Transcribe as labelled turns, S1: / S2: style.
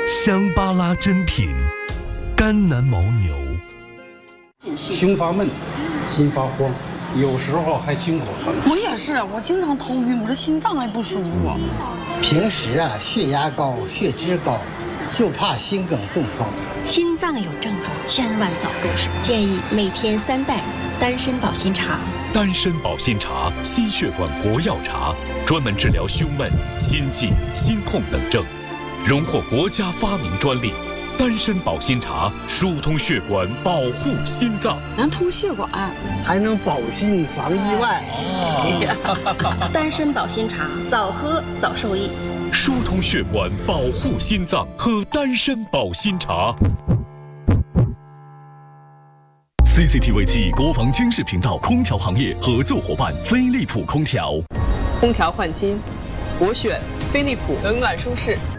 S1: 香巴拉珍品，甘南牦牛。
S2: 胸发闷，心发慌，有时候还心口疼。
S3: 我也是，我经常头晕，我这心脏还不舒服。
S4: 平时血压高、血脂高，就怕心梗中风。
S5: 心脏有症状，千万早重视。建议每天3袋丹参保心茶。
S6: 丹参保心茶，心血管国药茶，专门治疗胸闷、心悸、心痛等症，荣获国家发明专利。丹参保心茶疏通血管，保护心脏，
S3: 能通血管，
S4: 还能保心防意外。
S5: 丹参保心茶，早喝早受益。
S6: 疏通血管，保护心脏，喝丹参保心茶。CCTV 7国防军事频道空调行业合作伙伴飞利浦空调。
S7: 空调换新，我选飞利浦，冷暖舒适。